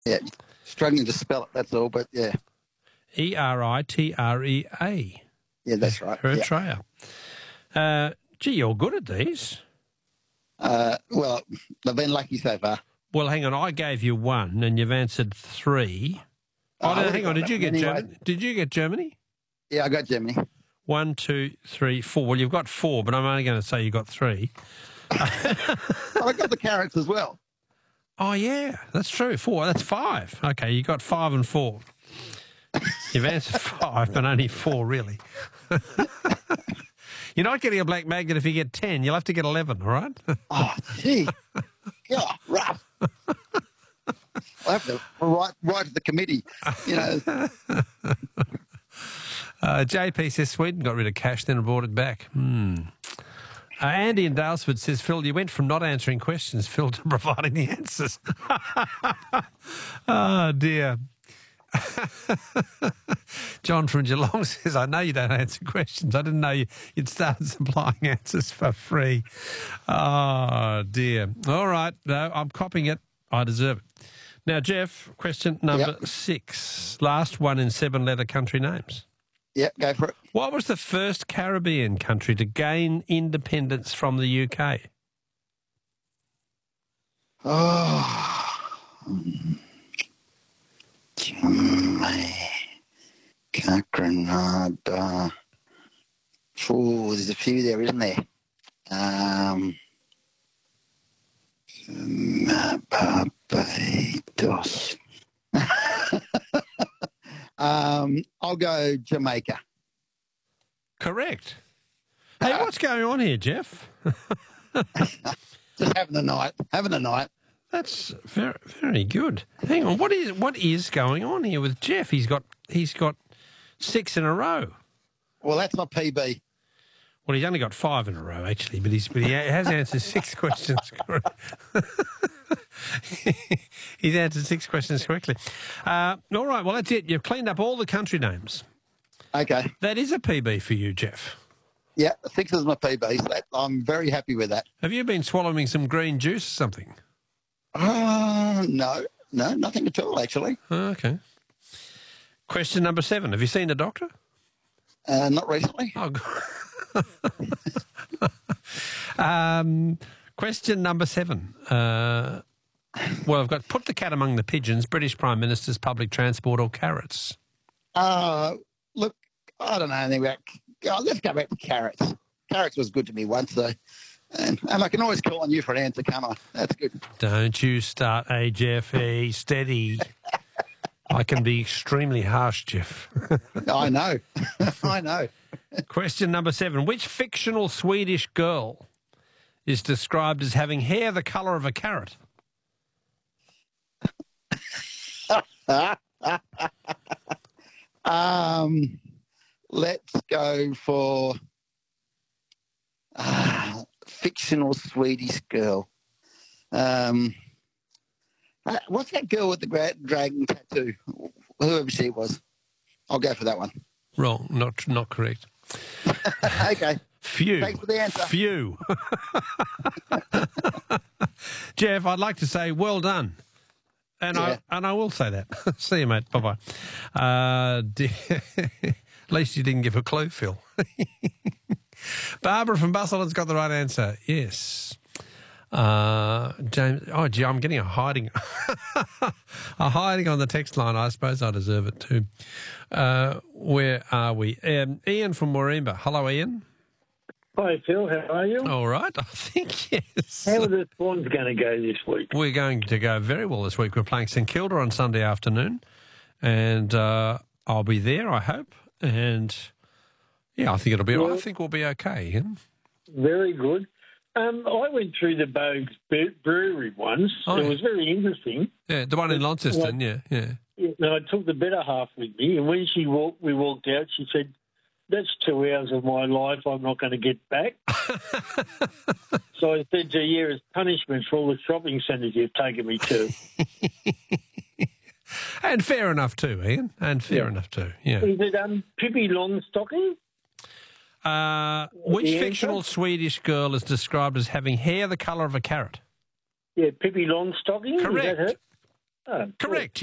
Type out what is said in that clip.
Yeah, struggling to spell it, that's all, but yeah. Eritrea. Yeah, that's right. Eritrea. Gee, you're good at these. Well, they've been lucky so far. Well, hang on. I gave you one, and you've answered three. Oh, no, hang on. Did you get Germany? Did you get Germany? Yeah, I got Germany. 1, 2, 3, 4. Well, you've got 4, but I'm only going to say you got 3. I got the carrots as well. Oh, yeah, that's true. 4. That's 5. Okay, you got 5 and 4. You've answered 5, but only 4, really. You're not getting a black magnet if you get 10. You'll have to get 11, all right? Oh, gee. Yeah, rough. I'll have to write to the committee, you know. JP says Sweden got rid of cash, then brought it back. Andy in Dalesford says, Phil, you went from not answering questions, Phil, to providing the answers. Oh, dear. John from Geelong says, I know you don't answer questions. I didn't know you'd started supplying answers for free. Oh, dear. All right. No, I'm copying it. I deserve it. Now, Jeff, question number 6. Last one in 7-letter country names. Yep, go for it. What was the first Caribbean country to gain independence from the UK? Oh, Grenada. Oh, there's a few there, isn't there? Barbados. I'll go Jamaica. Correct. Hey, what's going on here, Jeff? Just having a night. That's very, very good. Hang on, what is going on here with Jeff? He's got 6 in a row. Well, that's my PB. Well, he's only got 5 in a row, actually, but he has answered 6 questions correct. He's answered 6 questions correctly. All right, well, that's it. You've cleaned up all the country names. Okay. That is a PB for you, Jeff. Yeah, 6 is my PB, so I'm very happy with that. Have you been swallowing some green juice or something? No, nothing at all, actually. Okay. Question number 7. Have you seen a doctor? Not recently. Oh, question number 7. Well, I've got put the cat among the pigeons, British Prime Minister's public transport or carrots? Look, I don't know anything about... let's go back to carrots. Carrots was good to me once, so... And I can always call on you for an answer, can't I? That's good. Don't you start, AJFE. Steady. I can be extremely harsh, Jeff. I know. I know. Question number 7. Which fictional Swedish girl is described as having hair the colour of a carrot? Let's go for fictional Swedish girl. What's that girl with the dragon tattoo? Whoever she was. I'll go for that one. Wrong. Not correct. Okay. Few. Thanks for the answer. Few. Jeff, I'd like to say well done. And I will say that. See you, mate. Bye-bye. At least you didn't give a clue, Phil. Barbara from Busselton's got the right answer. Yes. James, oh, gee, I'm getting a hiding. A hiding on the text line. I suppose I deserve it too. Where are we? Ian from Moreemba. Hello, Ian. Hi, Phil. How are you? All right. I think yes. How are the Swans going to go this week? We're going to go very well this week. We're playing St Kilda on Sunday afternoon, and I'll be there, I hope. And yeah, I think it'll be. I think we'll be okay. Ian. Very good. I went through the Bogues Brewery once. Oh, it was very interesting. Yeah, the one in Launceston. Yeah. And I took the better half with me, and when we walked out, she said, "That's 2 hours of my life I'm not going to get back." So I said to her, "Yeah, as punishment for all the shopping centres you've taken me to." And fair enough too, Ian. And fair enough too. Yeah. Is it Pippi Longstocking? Which fictional Swedish girl is described as having hair the colour of a carrot? Yeah, Pippi Longstocking. Correct. Is that her? Oh, Correct.